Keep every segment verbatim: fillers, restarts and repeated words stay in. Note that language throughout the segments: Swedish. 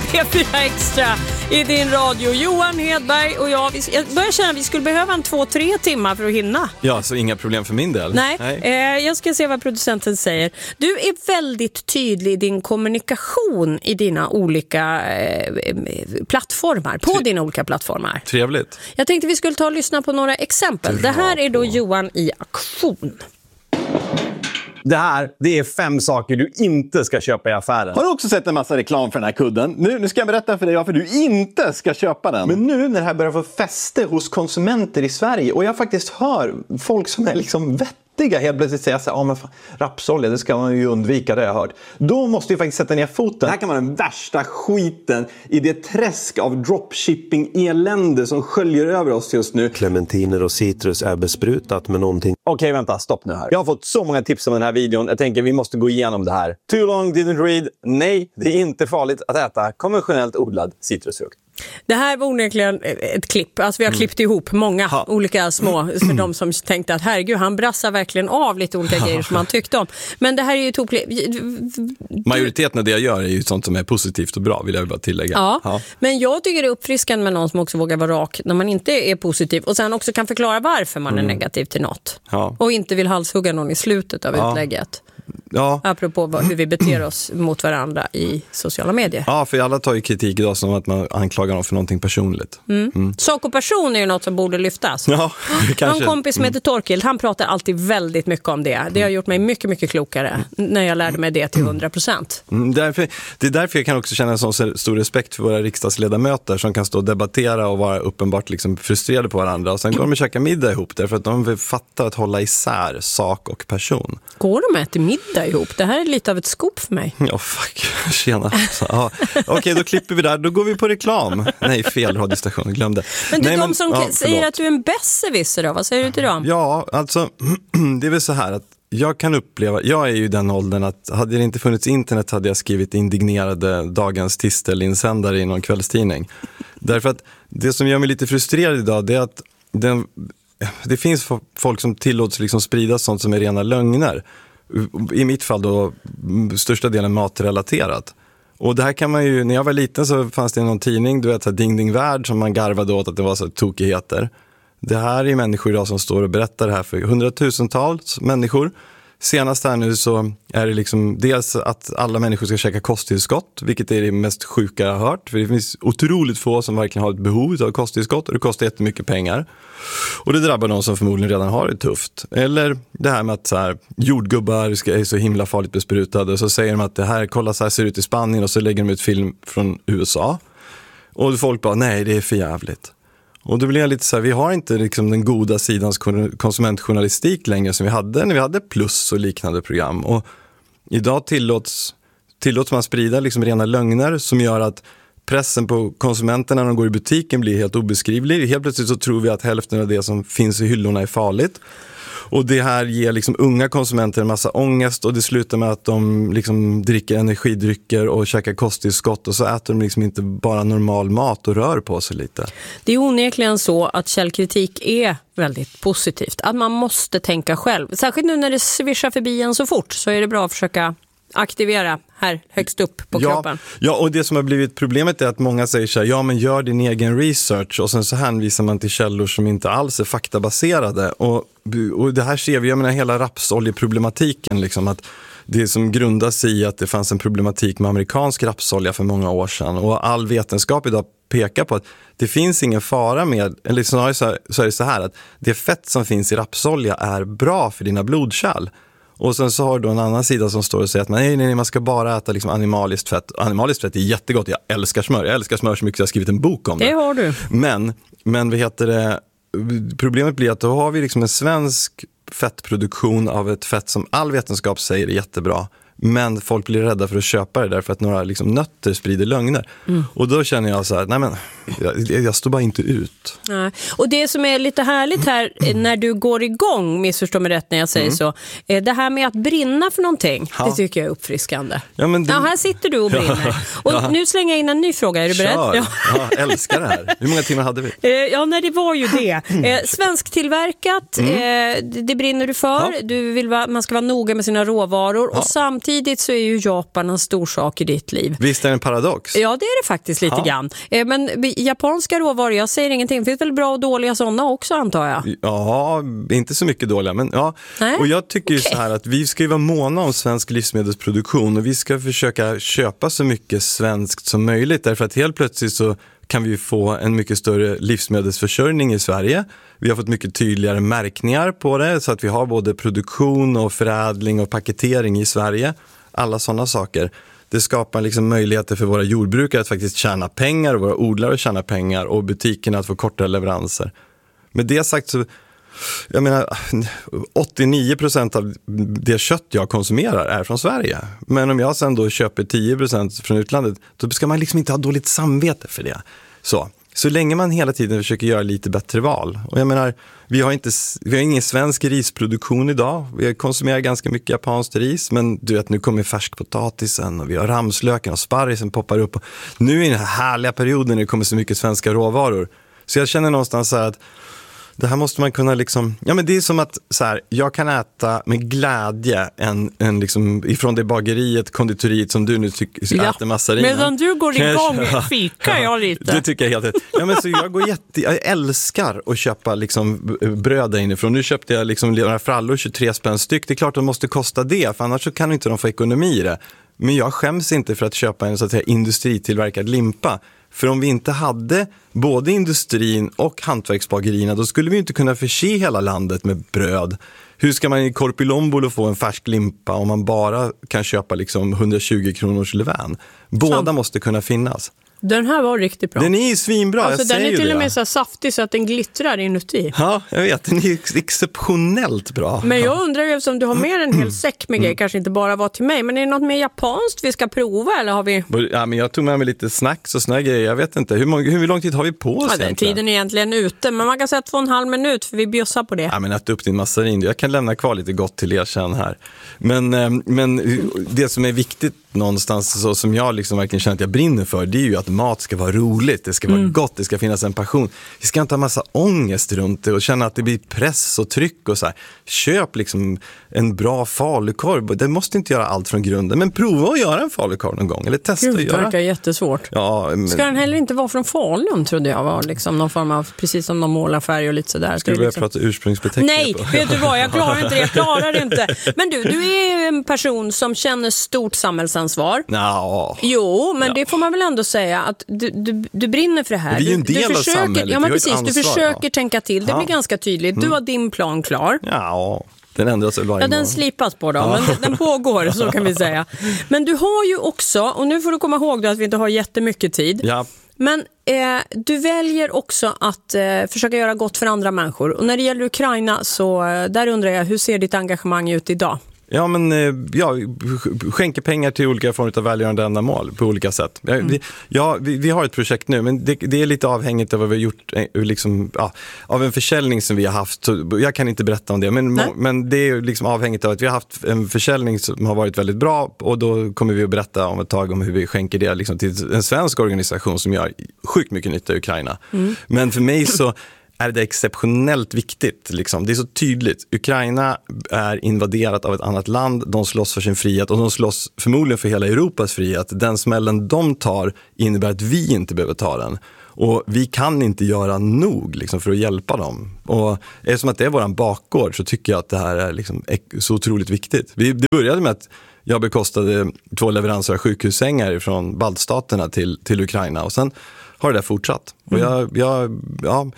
P fyra Extra i din radio. Johan Hedberg och jag, vi, jag börjar känna att vi skulle behöva en två, tre timmar för att hinna. Ja, så inga problem för min del. Nej, Nej. Eh, jag ska se vad producenten säger. Du är väldigt tydlig i din kommunikation i dina olika eh, plattformar, på Tre- dina olika plattformar. Trevligt. Jag tänkte vi skulle ta och lyssna på några exempel. Bra. Det här är då Johan i aktion. Det här, det är fem saker du inte ska köpa i affären. Har du också sett en massa reklam för den här kudden? Nu, nu ska jag berätta för dig varför du inte ska köpa den. Men nu när det här börjar få fäste hos konsumenter i Sverige och jag faktiskt hör folk som är liksom vettiga helt plötsligt säga så här, ja men fan, rapsolja, det ska man ju undvika, det har jag hört. Då måste vi faktiskt sätta ner foten. Det här kan vara den värsta skiten i det träsk av dropshipping-elände som sköljer över oss just nu. Clementiner och citrus är besprutat med någonting. Okej, vänta, stopp nu här. Jag har fått så många tips om den här videon. Jag tänker vi måste gå igenom det här. Too long didn't read. Nej, det är inte farligt att äta konventionellt odlad citrusfrukt. Det här var onekligen ett klipp. Alltså vi har mm. klippt ihop många ha. olika små för de som tänkte att herregud, han brassar verkligen av lite olika grejer som han tyckte om. Men det här är ju toklipp. Majoriteten av det jag gör är ju sånt som är positivt och bra, vill jag bara tillägga. Ja, ja. Men jag tycker det är uppfriskande med någon som också vågar vara rak när man inte är positiv och sen också kan förklara varför man mm. är negativ till något. Ja. Och inte vill halshugga någon i slutet av ja. utlägget. Ja. Apropå hur vi beter oss mot varandra i sociala medier. Ja, för alla tar ju kritik idag som att man anklagar dem för någonting personligt. Mm. Mm. Sak och person är ju något som borde lyftas. Ja, kanske. En kompis som heter Torkild, han pratar alltid väldigt mycket om det. Det har gjort mig mycket, mycket klokare när jag lärde mig det till hundra procent. Mm, därför, det är därför jag kan också känna en sån stor respekt för våra riksdagsledamöter som kan stå och debattera och vara uppenbart liksom frustrerade på varandra. Och sen går de och käka middag ihop därför att de fattar att hålla isär sak och person. Går de äter middag ihop? Det här är lite av ett skop för mig. Ja, fuck. Tjena. Ja. Okej, då klipper vi där. Då går vi på reklam. Nej, fel radiostation. Glömde. Men du, Nej, de men, som ja, säger att du är en besserwisser då, vad säger du till dem? Ja, alltså det är väl så här att jag kan uppleva, jag är ju den åldern att hade det inte funnits internet hade jag skrivit indignerade dagens tistel-insändare i någon kvällstidning. Därför att det som gör mig lite frustrerad idag det är att den, det finns folk som tillåts liksom sprida sånt som är rena lögner. I mitt fall då största delen matrelaterat. Och det här kan man ju, när jag var liten så fanns det någon tidning, du vet så här Ding Ding Värld som man garvade åt att det var så tokigheter. Det här är människor idag som står och berättar det här för hundratusentals människor. Senast här nu så är det liksom dels att alla människor ska käka kosttillskott, vilket är det mest sjuka jag har hört. För det finns otroligt få som verkligen har ett behov av kosttillskott och det kostar jättemycket pengar. Och det drabbar de som förmodligen redan har det tufft. Eller det här med att så här, jordgubbar ska, är så himla farligt besprutade och så säger de att det här, kolla så här ser det ut i Spanien och så lägger de ut film från U S A. Och folk bara, nej det är för jävligt. Och då blir jag lite så här, vi har inte liksom den goda sidans konsumentjournalistik längre som vi hade när vi hade Plus och liknande program. Och idag tillåts, tillåts man sprida liksom rena lögner som gör att pressen på konsumenterna när de går i butiken blir helt obeskrivlig. Helt plötsligt så tror vi att hälften av det som finns i hyllorna är farligt. Och det här ger liksom unga konsumenter en massa ångest och det slutar med att de liksom dricker energidrycker och käkar kosttillskott och så äter de liksom inte bara normal mat och rör på sig lite. Det är onekligen så att källkritik är väldigt positivt. Att man måste tänka själv. Särskilt nu när det svischar förbi en så fort så är det bra att försöka aktivera här högst upp på ja, kroppen. Ja, och det som har blivit problemet är att många säger så här, ja men gör din egen research och sen så hänvisar man till källor som inte alls är faktabaserade och, och det här ser vi, jag menar hela rapsoljeproblematiken liksom att det som grundas i att det fanns en problematik med amerikansk rapsolja för många år sedan och all vetenskap idag pekar på att det finns ingen fara med, eller snarare så, så är det så här att det fett som finns i rapsolja är bra för dina blodkärl. Och sen så har du en annan sida som står och säger att man, nej, nej, man ska bara äta liksom animaliskt fett. Animaliskt fett är jättegott, jag älskar smör. Jag älskar smör så mycket att jag har skrivit en bok om det. Det har du. Men, men vad heter det? Problemet blir att då har vi liksom en svensk fettproduktion av ett fett som all vetenskap säger är jättebra. Men folk blir rädda för att köpa det därför att några liksom nötter sprider lögner. Mm. Och då känner jag så här, nej men, jag, jag står bara inte ut. Nej. Och det som är lite härligt här, när du går igång, missförstå mig rätt när jag säger mm. så, det här med att brinna för någonting, ja. Det tycker jag är uppfriskande. Ja, men det... ja, här sitter du och brinner. Ja. Och ja. Nu slänger jag in en ny fråga, är du beredd? Ja, ja älskar det här. Hur många timmar hade vi? Ja, nej, det var ju det. Mm. Svensk tillverkat, mm. det brinner du för. Ja. Du vill va, man ska vara noga med sina råvaror ja. Och samtidigt samtidigt så är ju Japan en stor sak i ditt liv. Visst är det en paradox? Ja, det är det faktiskt lite ja. grann. Men japanska råvaror, jag säger ingenting. Finns väl bra och dåliga sådana också, antar jag? Ja, inte så mycket dåliga. Men ja. Och jag tycker ju okay. så här att vi ska ju vara måna om svensk livsmedelsproduktion och vi ska försöka köpa så mycket svenskt som möjligt. Därför att helt plötsligt så kan vi få en mycket större livsmedelsförsörjning i Sverige. Vi har fått mycket tydligare märkningar på det så att vi har både produktion och förädling och paketering i Sverige. Alla sådana saker. Det skapar liksom möjligheter för våra jordbrukare att faktiskt tjäna pengar och våra odlare att tjäna pengar och butikerna att få kortare leveranser. Med det sagt så, jag menar, åttionio procent av det kött jag konsumerar är från Sverige. Men om jag sen då köper tio procent från utlandet, då ska man liksom inte ha dåligt samvete för det. Så, så länge man hela tiden försöker göra lite bättre val. Och jag menar, vi har, inte, vi har ingen svensk risproduktion idag. Vi konsumerar ganska mycket japanskt ris. Men du vet, nu kommer färskpotatisen och vi har ramslöken och sparrisen poppar upp. Nu är den här härliga perioden när det kommer så mycket svenska råvaror. Så jag känner någonstans så här att det här måste man kunna liksom, ja men det är som att så här, jag kan äta med glädje en, en liksom, ifrån det bageriet, konditoriet som du nu tycker ja, äter massarinen. Medan du går igång fikar jag lite. Det tycker jag helt rätt. Ja men så jag går jätte, jag älskar att köpa liksom bröd där inifrån. Nu köpte jag liksom några frallor, tjugotre spänn styck. Det är klart de måste kosta det, för annars så kan inte de få ekonomi i det. Men jag skäms inte för att köpa en så att säga industritillverkad limpa. För om vi inte hade både industrin och hantverksbagerierna, då skulle vi inte kunna förse hela landet med bröd. Hur ska man i Korpilombolo få en färsk limpa om man bara kan köpa liksom hundratjugo kronors levän? Båda så. Måste kunna finnas. Den här var riktigt bra. Den är ju svinbra, alltså, jag den säger är till det. och med så saftig så att den glittrar inuti. Ja, jag vet. Den är exceptionellt bra. Men jag undrar ju, eftersom du har med en hel säck med grejer, kanske inte bara var till mig, men är det något mer japanskt vi ska prova, eller har vi... Ja, men jag tog med mig lite snacks och såna grejer. Jag vet inte. Hur, många, hur lång tid har vi på oss ja, egentligen? Tiden är egentligen ute, men man kan säga två och en halv minut, för vi bjussar på det. Ja, men att upp din massarin. Jag kan lämna kvar lite gott till er sen här. Men, men det som är viktigt någonstans, så som jag liksom verkligen känner att jag brinner för, det är ju att mat ska vara roligt, det ska vara mm. gott, det ska finnas en passion. Vi ska inte ha massa ångest runt det och känna att det blir press och tryck och så här. Köp liksom en bra falukorv. Det måste inte göra allt från grunden, men prova att göra en falukorv någon gång, eller testa Gud, att göra. Det verkar jättesvårt. Ja, men... Ska den heller inte vara från Falun, trodde jag var liksom någon form av, precis som någon målarfärg och lite sådär. Ska du börja liksom... prata ursprungsbeteckningar? Nej, på? vet du vad, jag klarar inte det, jag klarar det inte. Men du, du är en person som känner stort samhällsansvar. No. Jo, men ja. det får man väl ändå säga att du, du, du brinner för det här. Vi är ju en del du, du försöker, av samhället. Ja, men precis, ansvar, du försöker ja. tänka till. Det ja. blir ganska tydligt. Du mm. har din plan klar. Ja, den ändras väl varje Ja, den slipas på då, ja. men den pågår, så kan vi säga. Men du har ju också, och nu får du komma ihåg då att vi inte har jättemycket tid. Ja. Men eh, du väljer också att eh, försöka göra gott för andra människor. Och när det gäller Ukraina så eh, där undrar jag, hur ser ditt engagemang ut idag? Ja, men ja, skänker pengar till olika former av välgörande ändamål på olika sätt. Mm. Vi, ja, vi, vi har ett projekt nu, men det, det är lite avhängigt av vad vi har gjort, liksom, ja, av en försäljning som vi har haft. Så jag kan inte berätta om det, men, men det är liksom avhängigt av att vi har haft en försäljning som har varit väldigt bra, och då kommer vi att berätta om ett tag om hur vi skänker det liksom, till en svensk organisation som gör sjukt mycket nytta i Ukraina. Mm. Men för mig så är det exceptionellt viktigt. Liksom. Det är så tydligt. Ukraina är invaderat av ett annat land. De slåss för sin frihet, och de slåss förmodligen för hela Europas frihet. Den smällen de tar innebär att vi inte behöver ta den. Och vi kan inte göra nog liksom, för att hjälpa dem. Och eftersom att det är våran bakgård, så tycker jag att det här är liksom så otroligt viktigt. Vi, det började med att jag bekostade två leveranser av sjukhussängar från baltstaterna till, till Ukraina, och sen har det där fortsatt. Och jag, jag, ja,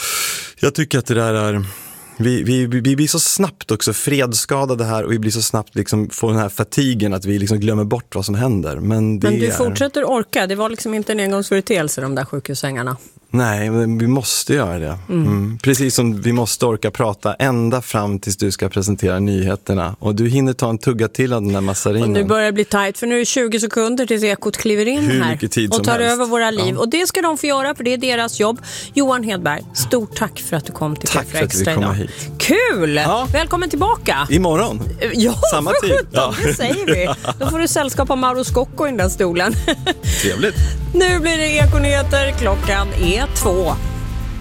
jag tycker att det där är... Vi, vi, vi blir så snabbt också fredsskadade här, och vi blir så snabbt liksom får den här fatigen att vi liksom glömmer bort vad som händer. Men, det men du är... fortsätter orka. Det var liksom inte en engångsföreteelse, de där sjukhussängarna. Nej, men vi måste göra det. Mm. Mm. Precis som vi måste orka prata ända fram tills du ska presentera nyheterna. Och du hinner ta en tugga till av den där massarinen. Och nu börjar det bli tajt, för nu är det tjugo sekunder tills Ekot kliver in Hur här mycket tid och tar helst. över våra liv. Ja. Och det ska de få göra, för det är deras jobb. Johan Hedberg, stort tack för att du kom till Tack för att vi kom hit. Kul! Ja. Välkommen tillbaka. Imorgon. Ja, samma tid. Ja. Det säger vi. Då får du sällskap av Mauro Scocco i den där stolen. Trevligt. Nu blir det Ekonyheter. Klockan är två.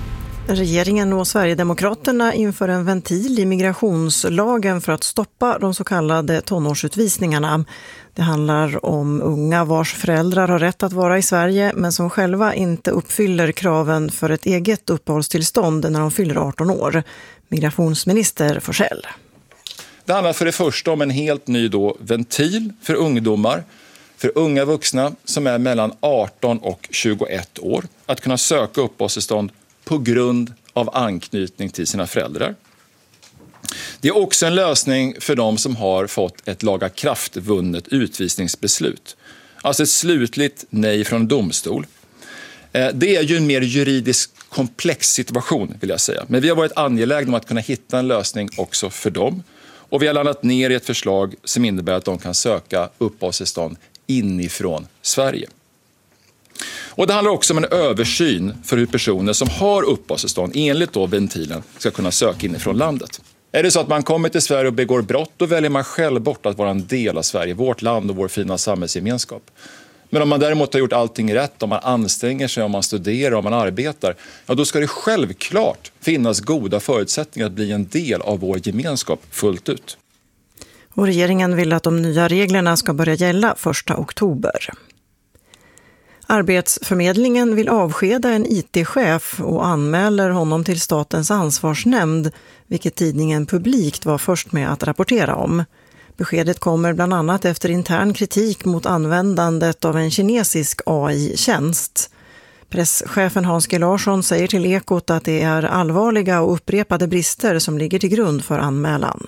Regeringen och Sverigedemokraterna inför en ventil i migrationslagen för att stoppa de så kallade tonårsutvisningarna. Det handlar om unga vars föräldrar har rätt att vara i Sverige men som själva inte uppfyller kraven för ett eget uppehållstillstånd när de fyller arton år. Migrationsminister Forssell. Det handlar för det första om en helt ny då ventil för ungdomar, för unga vuxna som är mellan arton och tjugoett år, att kunna söka uppehållstillstånd på grund av anknytning till sina föräldrar. Det är också en lösning för de som har fått ett lagakraftvunnet utvisningsbeslut. Alltså ett slutligt nej från domstol. Det är ju en mer juridisk komplex situation vill jag säga. Men vi har varit angelägna om att kunna hitta en lösning också för dem. Och vi har landat ner i ett förslag som innebär att de kan söka uppehållstillstånd inifrån Sverige. Och det handlar också om en översyn för hur personer som har uppehållstillstånd enligt då ventilen ska kunna söka inifrån landet. Är det så att man kommer till Sverige och begår brott, då väljer man själv bort att vara en del av Sverige, vårt land och vår fina samhällsgemenskap. Men om man däremot har gjort allting rätt, om man anstränger sig, om man studerar, om man arbetar, ja då ska det självklart finnas goda förutsättningar att bli en del av vår gemenskap fullt ut. Och regeringen vill att de nya reglerna ska börja gälla första oktober. Arbetsförmedlingen vill avskeda en I T-chef och anmäler honom till Statens ansvarsnämnd, vilket tidningen Publikt var först med att rapportera om. Beskedet kommer bland annat efter intern kritik mot användandet av en kinesisk A I-tjänst. Presschefen Hans G. Larsson säger till Ekot att det är allvarliga och upprepade brister som ligger till grund för anmälan.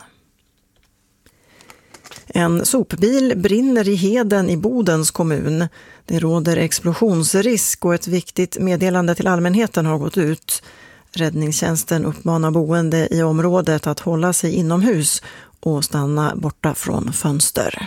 En sopbil brinner i Heden i Bodens kommun. Det råder explosionsrisk och ett viktigt meddelande till allmänheten har gått ut. Räddningstjänsten uppmanar boende i området att hålla sig inomhus och stanna borta från fönster.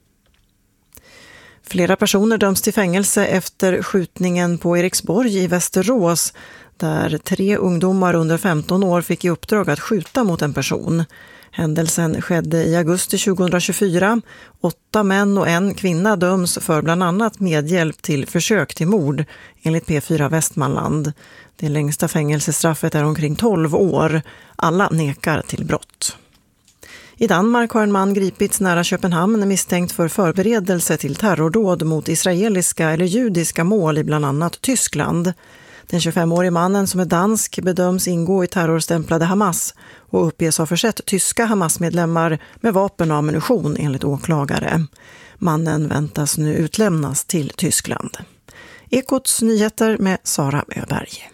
Flera personer döms till fängelse efter skjutningen på Eriksborg i Västerås, där tre ungdomar under femton år fick i uppdrag att skjuta mot en person. Händelsen skedde i augusti tjugohundratjugofyra. Åtta män och en kvinna döms för bland annat medhjälp till försök till mord, enligt P fyra Västmanland. Det längsta fängelsestraffet är omkring tolv år. Alla nekar till brott. I Danmark har en man gripits nära Köpenhamn misstänkt för förberedelse till terrordåd mot israeliska eller judiska mål i bland annat Tyskland. Den tjugofemårige mannen som är dansk bedöms ingå i terrorstämplade Hamas och uppges ha försett tyska Hamas-medlemmar med vapen och ammunition enligt åklagare. Mannen väntas nu utlämnas till Tyskland. Ekots nyheter med Sara Öberg.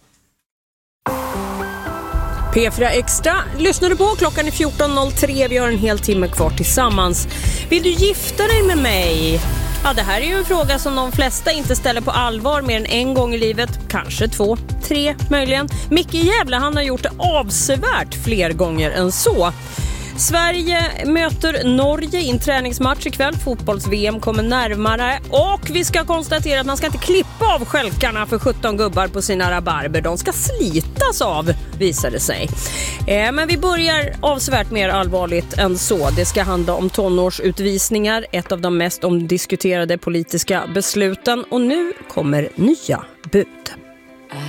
P fyra Extra lyssnar du på, klockan är fjorton noll tre, vi har en hel timme kvar tillsammans. Vill du gifta dig med mig? Ja, det här är ju en fråga som de flesta inte ställer på allvar mer än en gång i livet. Kanske två, tre möjligen. Micke Jävla, han har gjort det avsevärt fler gånger än så. Sverige möter Norge i en träningsmatch ikväll. Fotbolls-V M kommer närmare. Och vi ska konstatera att man ska inte klippa av skälkarna för sjutton gubbar på sina rabarber. De ska slitas av, visar det sig. Eh, men vi börjar avsevärt mer allvarligt än så. Det ska handla om tonårsutvisningar. Ett av de mest omdiskuterade politiska besluten. Och nu kommer nya bud.